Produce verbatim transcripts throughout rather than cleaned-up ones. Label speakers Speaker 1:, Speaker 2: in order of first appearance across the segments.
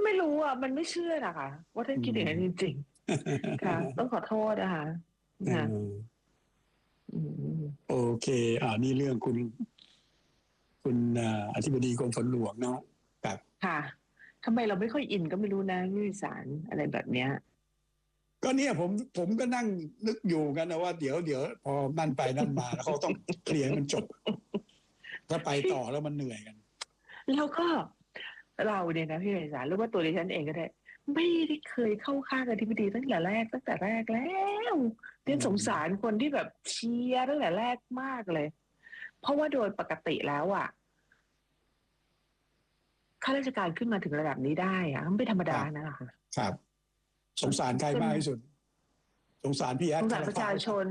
Speaker 1: ไม่รู้อ่ะมันไม่เชื่อนะคะว่าท่านคิดอย่างนั้นจริงๆค่ะต้องขอโทษนะคะนะ
Speaker 2: โอเคอ่านี่เรื่องคุณคุณอธิบดีกรมฝนหลวงเนาะกับ
Speaker 1: ค่ะทำไมเราไม่ค่อยอินก็ไม่รู้นะวิสารอะไรแบบเนี้ย
Speaker 2: ก็เนี่ยผมผมก็นั่งนึกอยู่กันนะว่าเดี๋ยวเดี๋ยวพอนั่นไปนั่นมาแล้วเขาต้องเคลียร์มันจบถ้าไปต่อแล้วมันเหนื่อยกัน
Speaker 1: แล้วก็เราเนี่ยนะพี่ไพศาลหรือว่าตัวดิฉันเองก็ได้ไม่ได้เคยเข้าข้างอธิบดีตั้งแต่แรกตั้งแต่แรกแล้วเรียนสงสารคนที่แบบเชียร์ตั้งแต่แรกมากเลยเพราะว่าโดยปกติแล้วอ่ะข้าราชการขึ้นมาถึงระดับนี้ได้อะไม่ธรรมดานะคะ
Speaker 2: ครับสงสารใครมากที่สุดสงสารพี่แอด
Speaker 1: สงสารประชาชน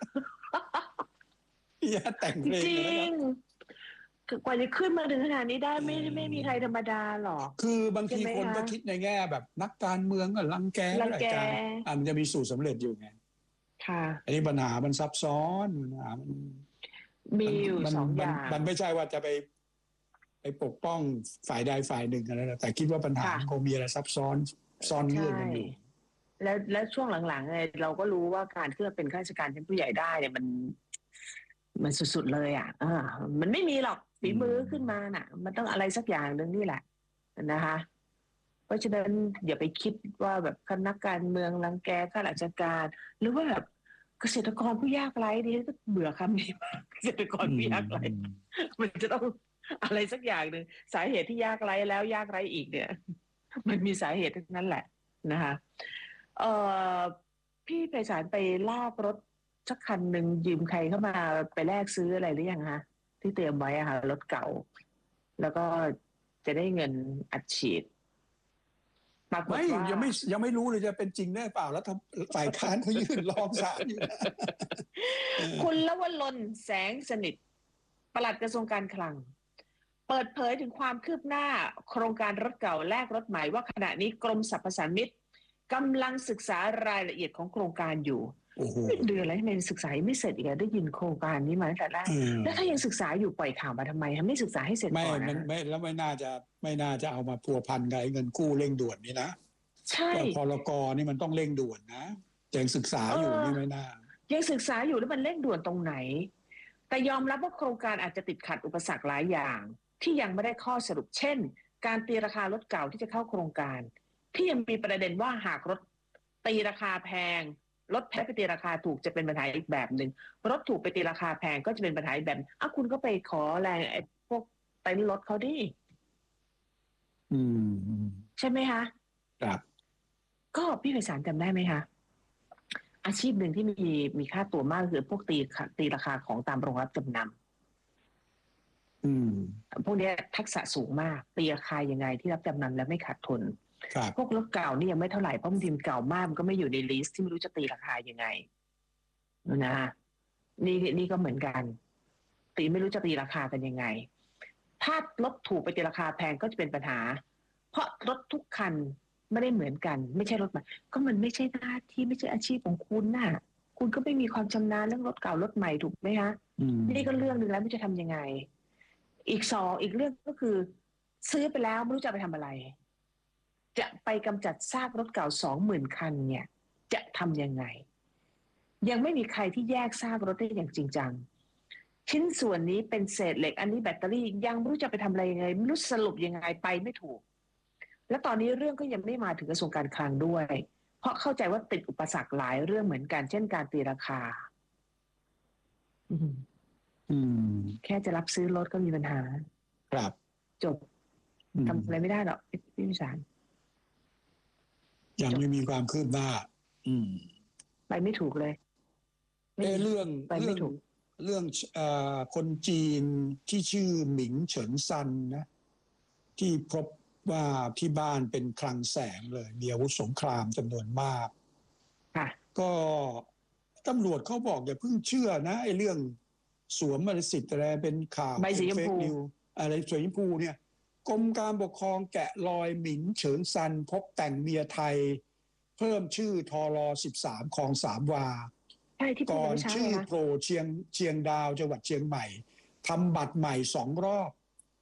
Speaker 2: พี่แอดแต่งเพลง
Speaker 1: จริงกว่าจะขึ้นมาถึงขนาดนี้ได้ไม่ไม่มีใครธรรมดาหรอก
Speaker 2: คือบางทีคนก็คิดในแง่แบบนักการเมืองก็รังแก
Speaker 1: รังแก
Speaker 2: อ่ะมันจะมีสูตรสำเร็จอยู่ไง
Speaker 1: ค่ะ
Speaker 2: อันนี้ปัญหามันซับซ้อนปัญหามัน
Speaker 1: มีอยู่สองอย่าง
Speaker 2: มันไม่ใช่ว่าจะไปไปปกป้องฝ่ายใดฝ่ายหนึ่งอะไรนะแต่คิดว่าปัญหาคงมีอะไรซับซ้อนซ่อนเงื่อนกันอยู่
Speaker 1: แล้วและช่วงหลังๆเนี่ยเราก็รู้ว่าการขึ้นมาเป็นข้าราชการชั้นผู้ใหญ่ได้เนี่ยมันมันสุดๆเลยอ่ะอ่ามันไม่มีหรอกฝีมือขึ้นมาน่ะมันต้องอะไรสักอย่างหนึ่งนี่แหละนะคะเพราะฉะนั้นอย่าไปคิดว่าแบบคณะการเมืองรังแกข้าราชการหรือว่าแบบเกษตรกรผู้ยากไร้ดิฉันก็เบื่อคำนี้มากเกษตรกรผู้ยากไร้มันจะต้องอะไรสักอย่างหนึ่งสาเหตุที่ยากไร้แล้วยากไร้อีกเนี่ยมันมีสาเหตุทั้งนั้นแหละนะคะเอ่อพี่ไพศาลไปลากรถสักคันหนึ่งยืมใครเข้ามาไปแลกซื้ออะไรหรือยังคะที่เตรียมไว้อะค่ะรถเก่าแล้วก็จะได้เงินอัดฉีด
Speaker 2: ไม่ยังไม่ยังไม่รู้เลยจะเป็นจริงได้เปล่าแล้วฝ่ายค้านเขายื่นร้องศาลอยู่นะ
Speaker 1: คุณลวลนแสงสนิทปลัดกระทรวงการคลังเปิดเผยถึงความคืบหน้าโครงการรถเก่าแลกรถใหม่ว่าขณะนี้กรมสรรพสามิตกำลังศึกษารายละเอียดของโครงการอยู่เดือนอะไรทำไมศึกษาไม่เสร็จอีกได้ยินโครงการนี้มาตั้งแต่แรกแล้วถ้ายังศึกษาอยู่ปล่อยข่าวมาทำไมไม่ศึกษาให้เสร็จก่อนนะ
Speaker 2: ไม่แล้วไม่น่าจะไม่น่าจะเอามาพัวพันกับเงินกู้เร่งด่วนนี่นะ
Speaker 1: ใช่
Speaker 2: พรกนี่มันต้องเร่งด่วนนะยังศึกษาอยู่นี่ไม่น่า
Speaker 1: ยังศึกษาอยู่แล้วมันเร่งด่วนตรงไหนแต่ยอมรับว่าโครงการอาจจะติดขัดอุปสรรคหลายอย่างที่ยังไม่ได้ข้อสรุปเช่นการตีราคารถเก่าที่จะเข้าโครงการที่ยังมีประเด็นว่าหากรถตีราคาแพงรถแพงไปตีราคาถูกจะเป็นปัญหาอีกแบบหนึ่งรถถูกไปตีราคาแพงก็จะเป็นปัญหาอีกแบบอ้าวคุณก็ไปขอแรงไอ้พวกเต็นท์รถเขาดิ
Speaker 2: อืม
Speaker 1: ใช่ไหมคะ
Speaker 2: ครับ
Speaker 1: ก็พี่ไพศาลจำได้ไหมคะอาชีพหนึ่งที่มีมีค่าตัวมากคือพวกตีตีราคาของตามโรงรับจำนำอืมพวกนี้ทักษะสูงมากตีราคายังไงที่รับจำนำแล้วไม่ขาดทุนพวกรถเก่านี่ยังไม่เท่าไหร่เพราะบางทีเก่ามากมันก็ไม่อยู่ในลิสต์ที่ไม่รู้จะตีราคายังไงนะนี่นี่ก็เหมือนกันตีไม่รู้จะตีราคากันยังไงถ้ารถถูกไปตีราคาแพงก็จะเป็นปัญหาเพราะรถทุกคันไม่ได้เหมือนกันไม่ใช่รถใหม่ก็มันไม่ใช่หน้าที่ไม่ใช่อาชีพของคุณน่ะคุณก็ไม่มีความชำนาญเรื่องรถเก่ารถใหม่ถูกไหมคะนี่ก็เรื่องหนึ่งแล้วไม่จะทำยังไงอีกสองอีกเรื่องก็คือซื้อไปแล้วไม่รู้จะไปทำอะไรจะไปกำจัดซากรถเก่าสองหมื่นคันเนี่ยจะทำยังไงยังไม่มีใครที่แยกซากรถได้อย่างจริงจังชิ้นส่วนนี้เป็นเศษเหล็กอันนี้แบตเตอรี่ยังไม่รู้จะไปทำอะไรยังไงไม่รู้สรุปยังไงไปไม่ถูกและตอนนี้เรื่องก็ยังไม่มาถึงกระทรวงการคลังด้วยเพราะเข้าใจว่าติดอุปสรรคหลายเรื่องเหมือนกันเช่นการตีราคาอืมอืมแค่จะรับซื้อรถก็มีปัญหา
Speaker 2: ครับ
Speaker 1: จบทำอะไรไม่ได้หรอกพี่วิสาร
Speaker 2: ยังไม่มีความคืบหน้าอืม
Speaker 1: ไปไม่ถูกเลย
Speaker 2: เอเรื่อง
Speaker 1: ไปไม่ถูก
Speaker 2: เรื่องเอ่อคนจีนที่ชื่อหมิงเฉินซันนะที่พบว่าที่บ้านเป็นคลังแสงเลยมีอาวุธสงครามจำนวนมากก็ตำรวจเขาบอกอย่าเพิ่งเชื่อนะไอ้เรื่องสวมมรสิทธิ์อะไรเป็นข่าว
Speaker 1: เป็นเฟ
Speaker 2: กนิวอะไรสวยพูเนี่ยกรมการปกครองแกะรอยหมิงเฉินซันพบแต่งเมียไทยเพิ่มชื่อทอรอสิบสามคลองสามวาก่อนชื่อโผล่เชียงเชียงดาวจังหวัดเชียงใหม่ทำบัตรใหม่สองรอบ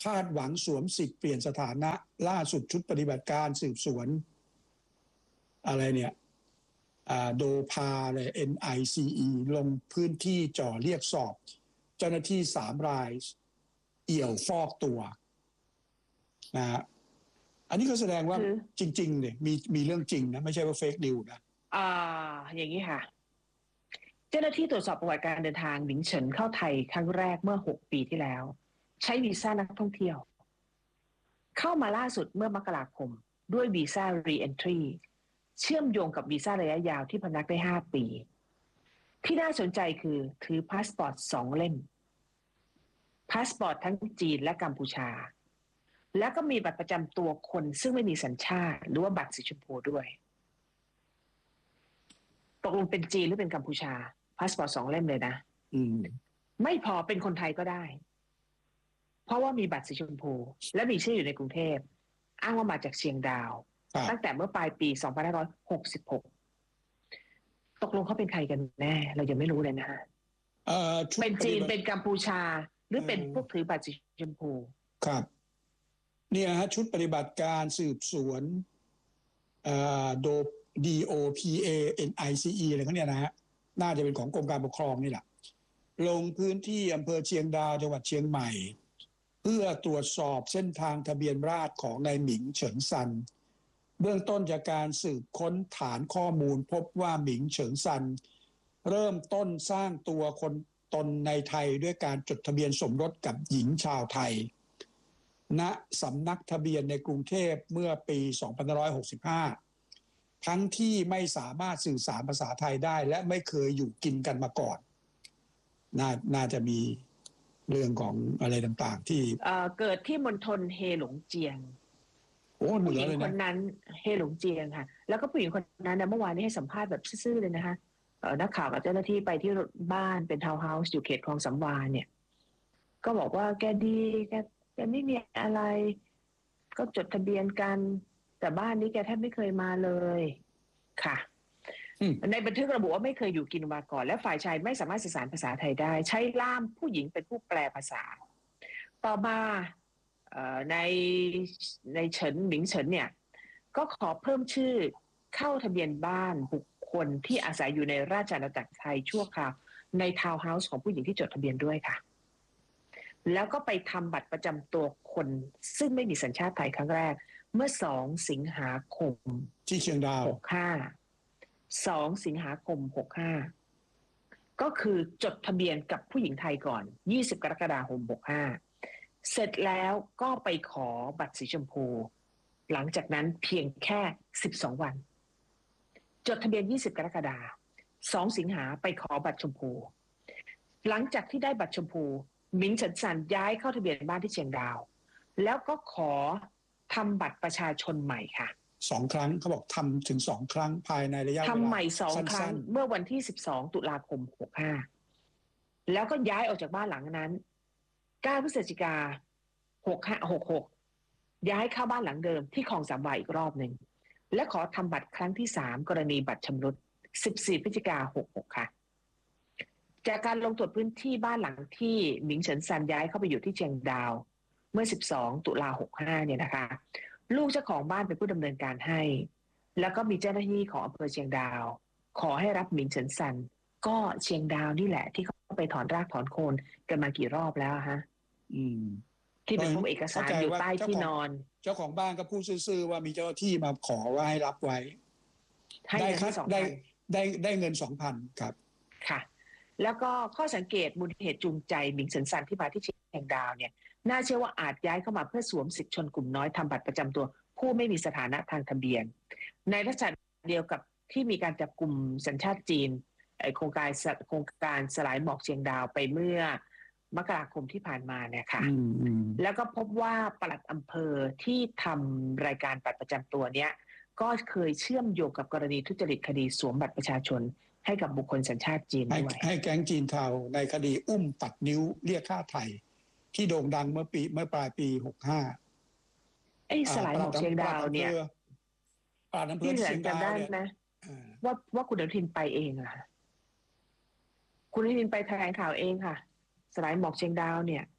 Speaker 2: คาดหวังสวมสิทธิ์เปลี่ยนสถานะล่าสุดชุดปฏิบัติการสืบสวนอะไรเนี่ยโดพาเลย เอ็น ไอ ซี อี ลงพื้นที่จ่อเรียกสอบเจ้าหน้าที่สามรายเอี่ยวฟอกตัวนะฮะอันนี้ก็แสดงว่าจริงๆเนี่ยมีมีเรื่องจริงนะไม่ใช่ว่าเฟกนิวนะ
Speaker 1: อ่าอย่างนี้ค่ะเจ้าหน้าที่ตรวจสอบประวัติการเดินทางหมิงเฉินเข้าไทยครั้งแรกเมื่อหกปีที่แล้วใช้วีซ่านักท่องเที่ยวเข้ามาล่าสุดเมื่อมกราคมด้วยวีซ่า Re-entry เชื่อมโยงกับวีซ่าระยะยาวที่พนักได้ห้าปีที่น่าสนใจคือถือพาสปอร์ตสองเล่มพาสปอร์ตทั้งจีนและกัมพูชาแล้วก็มีบัตรประจำตัวคนซึ่งไม่มีสัญชาติหรือว่าบัตรสีชมพูด้วยตกลงเป็นจีนหรือเป็นกัมพูชาพาสปอร์ตสองเล่มเลยนะ
Speaker 2: อืม
Speaker 1: ไม่พอเป็นคนไทยก็ได้เพราะว่ามีบัตรสีชมพูและมีชื่ออยู่ในกรุงเทพอ้างว่ามาจากเชียงดาวตั้งแต่เมื่อปลายปีสองพันห้าร้อยหกสิบหกตกลงเขาเป็นใครกันแน่เรายังไม่รู้เลยนะฮะเป็นจีนเป็นกัมพูชาหรือเป็นพวกถือบัตรสีชมพู
Speaker 2: ครับเนี่ยฮะชุดปฏิบัติการสืบสวนโด ดี โอ พี เอ เอ็น ไอ ซี อี อะไรเขาเนี่ยนะฮะน่าจะเป็นของกรมการปกครองนี่แหละลงพื้นที่อำเภอเชียงดาวจังหวัดเชียงใหม่เพื่อตรวจสอบเส้นทางทะเบียนราษฎร์ของนายหมิงเฉินซันเบื้องต้นจากการสืบค้นฐานข้อมูลพบว่าหมิงเฉินซันเริ่มต้นสร้างตัวคนตนในไทยด้วยการจดทะเบียนสมรสกับหญิงชาวไทยณสำนักทะเบียนในกรุงเทพเมื่อปีสองพันห้าร้อยหกสิบห้าทั้งที่ไม่สามารถสื่อสารภาษาไทยได้และไม่เคยอยู่กินกันมาก่อนน่าน่าจะมีเรื่องของอะไรต่างๆที่
Speaker 1: เกิดที่มณฑลเฮหลงเจียงผู้หญิงคนนั้นเฮหลงเจียงค่ะแล้วก็ผู้หญิงคนนั้นนะเมื่อวานนี้ให้สัมภาษณ์แบบซื่อๆเลยนะคะนักข่าวกับเจ้าหน้าที่ไปที่บ้านเป็นทาวน์เฮาส์อยู่เขตคลองสำวาเนี่ยก็บอกว่าแกดีแกแกไม่มีอะไรก็จดทะเบียนกันแต่บ้านนี้แกแทบไม่เคยมาเลยค่ะในบันทึกระบุว่าไม่เคยอยู่กินมาก่อนและฝ่ายชายไม่สามารถสื่อสารภาษาไทยได้ใช้ล่ามผู้หญิงเป็นผู้แปลภาษาต่อมาในในเฉินหมิงเฉินเนี่ยก็ขอเพิ่มชื่อเข้าทะเบียนบ้านบุคคลที่อาศัยอยู่ในราชอาณาจักรไทยชั่วคราวในทาวน์เฮาส์ของผู้หญิงที่จดทะเบียนด้วยค่ะแล้วก็ไปทำบัตรประจำตัวคนซึ่งไม่มีสัญชาติไทยครั้งแรกเมื่อสองสิงหาคม
Speaker 2: ที่เชียงดาว
Speaker 1: หกห้าสองสิงหาคมหกห้าก็คือจดทะเบียนกับผู้หญิงไทยก่อนยี่สิบกรกฎาคมหกห้าเสร็จแล้วก็ไปขอบัตรสีชมพูหลังจากนั้นเพียงแค่สิบสองวันจดทะเบียนยี่สิบกรกฎาคมสองสิงหาไปขอบัตรชมพูหลังจากที่ได้บัตรชมพูหมิงเฉินซันย้ายเข้าทะเบียนบ้านที่เชียงดาวแล้วก็ขอทำบัตรประชาชนใหม่ค่ะ
Speaker 2: สองครั้งเขาบอกทำถึงสองครั้งภายในระยะเวลา
Speaker 1: ทำใหม่สองครั้งเมื่อวันที่สิบสองตุลาคมหกห้าแล้วก็ย้ายออกจากบ้านหลังนั้นเก้าพฤศจิกาหกห้าหกหกย้ายเข้าบ้านหลังเดิมที่คลองสามวาอีกรอบหนึ่งและขอทำบัตรครั้งที่สามกรณีบัตรชำรุดสิบสี่พฤศจิกาหกหกค่ะจากการลงตรวจพื้นที่บ้านหลังที่หมิงเฉินซันย้ายเข้าไปอยู่ที่เชียงดาวเมื่อสิบสองตุลาหกห้าเนี่ยนะคะลูกเจ้าของบ้านเป็นผู้ดำเนินการให้แล้วก็มีเจ้าหน้าที่ของอำเภอเชียงดาวขอให้รับหมิงเฉินซันก็เชียงดาวนี่แหละที่เขาไปถอนรากถอนโคนกันมากี่รอบแล้วฮะ
Speaker 2: อืม
Speaker 1: ที่เป็นพวกเอกสารอยู่ใต้ที่นอน
Speaker 2: เจ้าของบ้านก็พูดซื่อๆว่ามีเจ้าหน้าที่มาขอว่าให้รับไว้ได้ค่าได้ได้ได้เงินสองพันครับ
Speaker 1: ค่ะแล้วก็ข้อสังเกตมูลเหตุจูงใจหมิงเฉินซันที่มาที่เชียงดาวเนี่ยน่าเชื่อว่าอาจย้ายเข้ามาเพื่อสวมสิทธิชนกลุ่มน้อยทำบัตรประจำตัวผู้ไม่มีสถานะทางทะเบียนในลักษณะเดียวกับที่มีการจับกลุ่มสัญชาติจีนโครงการโครงการสลายหมอกเชียงดาวไปเมื่อมกราคมที่ผ่านมาเนี่ยค่ะแล้วก็พบว่าปลัดอำเภอที่ทำรายการบัตรประจำตัวเนี้ยก็เคยเชื่อมโยงกับกรณีทุจริตคดีสวมบัตรประชาชนให้กับบุคคลสัญชาติจีนด้วย
Speaker 2: ให้แก๊งจีนเทาในคดีอุ้มตัดนิ้วเรียกค่าไถ่ที่โด่งดังเมื่อปีเมื่อปลายปีหกห้า
Speaker 1: ไอ้สลายหมอกเชียงดาวเนี่ย
Speaker 2: ปราดอำเภอเชียงดาว
Speaker 1: เนี่ยนะว่าว่าคุณอนุทินไปเองอะค่ะคุณอนุทินไปแถลงข่าวเองค่ะสลายหมอกเชียงดาวเนี่ย